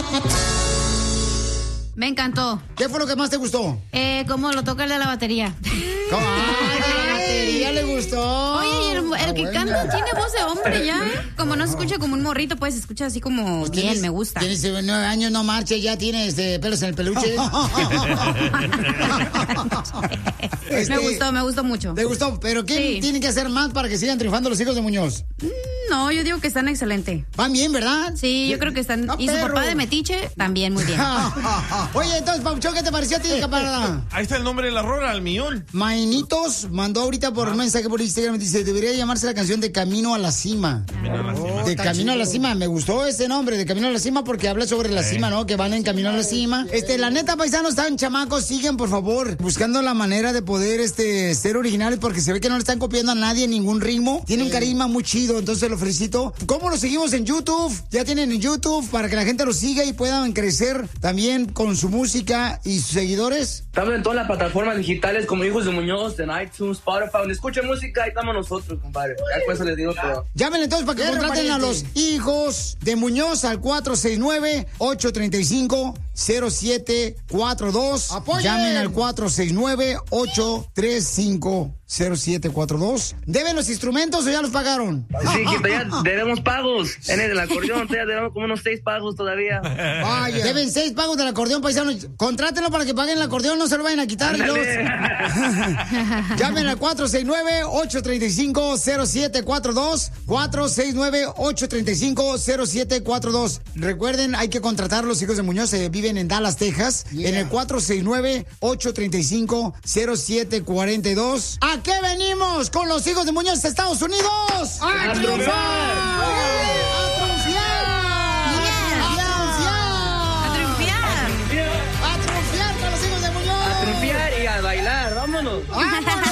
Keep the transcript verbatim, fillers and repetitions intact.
Me encantó. ¿Qué fue lo que más te gustó? Eh, cómo lo toca el de la batería. ¿Cómo? ¡Ay, de la batería le gustó! Oye, el, el Está que buena. canta tiene voz de hombre ya, ¿eh? Como no se escucha como un morrito, pues se escucha así como Pues bien, tienes- me gusta. Tienes nueve años, no marche, ya tienes este, pelos en el peluche. Este, Me gustó, me gustó mucho. ¿Te gustó? ¿Pero qué Sí. tienen que hacer más para que sigan triunfando los hijos de Muñoz? No, yo digo que están excelente. Van bien, ¿verdad? Sí, yo creo que están. Ah, Y su perro. papá de Metiche también muy bien. Oye, entonces, Pauchón, ¿qué te pareció a ti, camarada? Ahí está el nombre de la rola, al millón. Mainitos mandó ahorita por un mensaje por Instagram, dice, debería llamarse la canción de Camino a la Cima. Camino a la cima. De Camino a la Cima, me gustó ese nombre, de Camino a la Cima, porque habla sobre la cima, ¿no? Que van en Camino a la Cima. Este, la neta, paisanos, están chamacos, siguen, por favor, buscando la manera de poder, este, ser originales, porque se ve que no le están copiando a nadie ningún ritmo. Tienen un carisma muy chido, entonces lo felicito. ¿Cómo lo seguimos en YouTube? Ya tienen en YouTube, para que la gente lo siga y puedan crecer también con su música y sus seguidores. Estamos en todas las plataformas digitales como Hijos de Muñoz, en iTunes, Spotify. Donde escuchen música, ahí estamos nosotros, compadre. Ya con eso les digo todo. Llamen entonces para que Claro, contraten a los pariente. hijos de Muñoz al cuatro seis nueve, ocho tres cinco, cero siete cuatro dos. ¡Apoyen! Llamen al cuatro seis nueve, ocho tres cinco, cero siete cuatro dos. ¿Deben los instrumentos o ya los pagaron? Sí, que todavía debemos pagos. En el acordeón todavía debemos como unos seis pagos todavía. Vaya. Deben seis pagos del acordeón, paisanos. Contrátenlo para que paguen el acordeón, no se lo vayan a quitar. Ándale. Los- Llamen al cuatro seis nueve, ocho tres cinco, cero siete cuatro dos. cuatro seis nueve, ocho tres cinco, cero siete cuatro dos. Recuerden, hay que contratar a los hijos de Muñoz. eh, viven en Dallas, Texas. Yeah. En el cuatro seis nueve, ocho tres cinco, cero siete cuatro dos. ¿A qué venimos con los hijos de Muñoz de Estados Unidos? ¡A triunfar! ¡A triunfar! ¡A triunfar! ¡A triunfar con los hijos de Muñoz! A triunfar y a bailar, vámonos. ¡Vámonos!